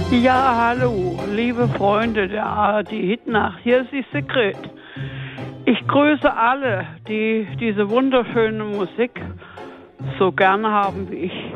Ja, hallo, liebe Freunde der ARD Hitnacht, hier ist die Sigrid. Ich grüße alle, die diese wunderschöne Musik so gerne haben wie ich.